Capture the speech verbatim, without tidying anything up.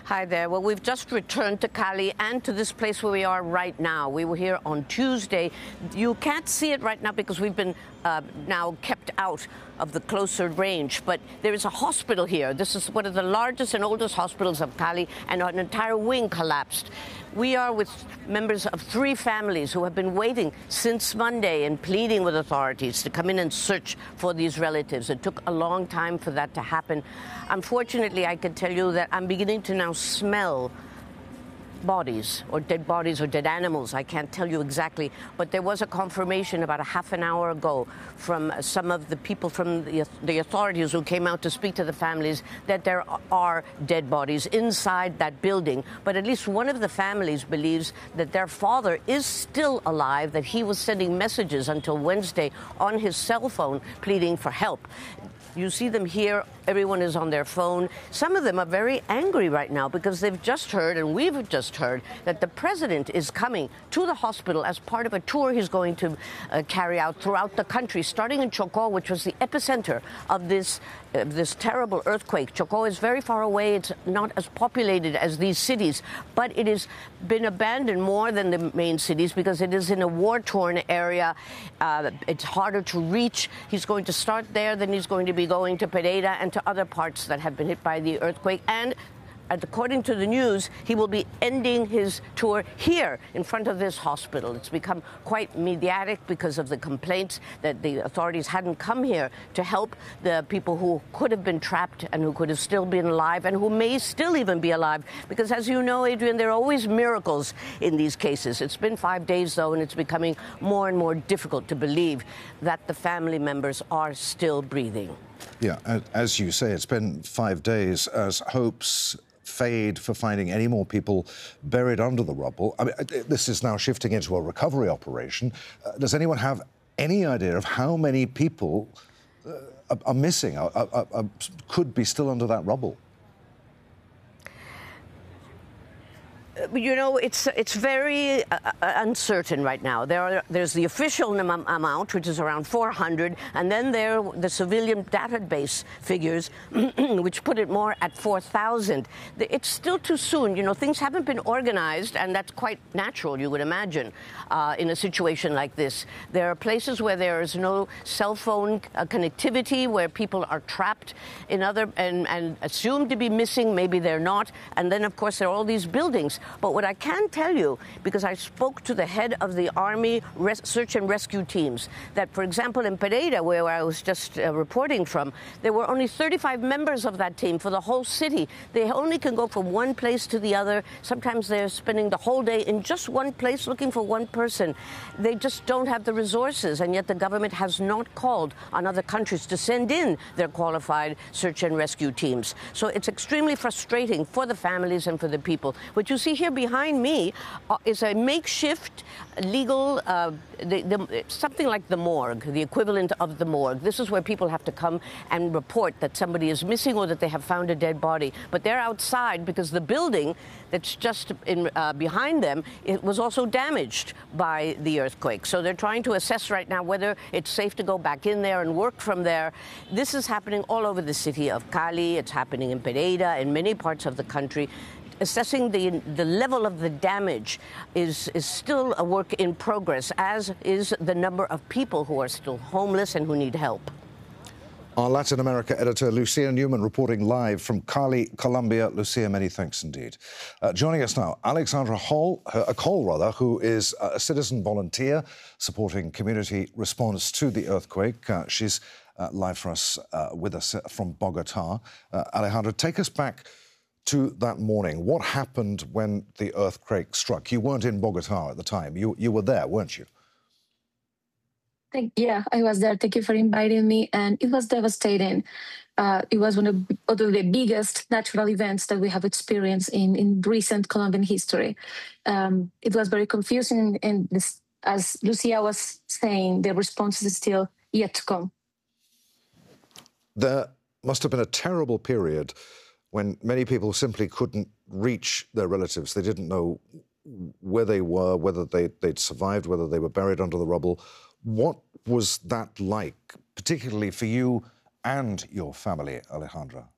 Hi there. Well, we've just returned to Cali and to this place where we are right now. We were here on Tuesday. You can't see it right now because we've been uh, now kept out of the closer range, but there is a hospital here. This is one of the largest and oldest hospitals of Cali, and an entire wing collapsed. We are with members of three families who have been waiting since Monday and pleading with authorities to come in and search for these relatives. It took a long time for that to happen. Unfortunately, I can tell you that I'm beginning to now smell bodies, or dead bodies, or dead animals. I can't tell you exactly, but there was a confirmation about a half an hour ago from some of the people from the, the authorities who came out to speak to the families that there are dead bodies inside that building. But at least one of the families believes that their father is still alive, that he was sending messages until Wednesday on his cell phone pleading for help. You see them here. Everyone is on their phone. Some of them are very angry right now because they've just heard, and we've just heard, that the president is coming to the hospital as part of a tour he's going to uh, carry out throughout the country, starting in Chocó, which was the epicenter of this uh, this terrible earthquake. Chocó is very far away. It's not as populated as these cities, but it has been abandoned more than the main cities because it is in a war-torn area. Uh, it's harder to reach. He's going to start there, then he's going to be going to Pereira and to other parts that have been hit by the earthquake. And according to the news, he will be ending his tour here in front of this hospital. It's become quite mediatic because of the complaints that the authorities hadn't come here to help the people who could have been trapped and who could have still been alive and who may still even be alive. Because as you know, Adrian, there are always miracles in these cases. It's been five days, though, and it's becoming more and more difficult to believe that the family members are still breathing. Yeah, as you say, it's been five days as hopes fade for finding any more people buried under the rubble. I mean, this is now shifting into a recovery operation. Uh, does anyone have any idea of how many people uh, are missing, are, are, are, could be still under that rubble? You know, it's it's very uh, uncertain right now. There are there's the official amount, which is around four hundred, and then there are the civilian database figures, which put it more at four thousand. It's still too soon. You know, things haven't been organized, and that's quite natural, you would imagine, uh, in a situation like this. There are places where there is no cell phone uh, connectivity, where people are trapped in other and, and assumed to be missing. Maybe they're not. And then, of course, there are all these buildings. But what I can tell you, because I spoke to the head of the Army res search and rescue teams, that, for example, in Pereira, where I was just uh, reporting from, there were only thirty-five members of that team for the whole city. They only can go from one place to the other. Sometimes they're spending the whole day in just one place looking for one person. They just don't have the resources, and yet the government has not called on other countries to send in their qualified search and rescue teams. So it's extremely frustrating for the families and for the people. What you see here behind me uh, is a makeshift legal, uh, the, the, something like the morgue, the equivalent of the morgue. This is where people have to come and report that somebody is missing or that they have found a dead body. But they're outside because the building that's just in, uh, behind them, it was also damaged by the earthquake. So they're trying to assess right now whether it's safe to go back in there and work from there. This is happening all over the city of Cali. It's happening in Pereira, in many parts of the country. Assessing the the level of the damage is is still a work in progress, as is the number of people who are still homeless and who need help. Our Latin America editor, Lucia Newman, reporting live from Cali, Colombia. Lucia, many thanks indeed. Uh, joining us now, Alexandra Hall, uh, Cole, rather, who is a citizen volunteer supporting community response to the earthquake. Uh, she's uh, live for us, uh, with us from Bogota. Uh, Alejandra, take us back to that morning. What happened when the earthquake struck? You weren't in Bogota at the time. You, you were there, weren't you? Thank, yeah, I was there. Thank you for inviting me. And it was devastating. Uh, it was one of, of the biggest natural events that we have experienced in, in recent Colombian history. Um, it was very confusing. And this, as Lucia was saying, the response is still yet to come. There must have been a terrible period when many people simply couldn't reach their relatives. They didn't know where they were, whether they, they'd survived, whether they were buried under the rubble. What was that like, particularly for you and your family, Alejandra?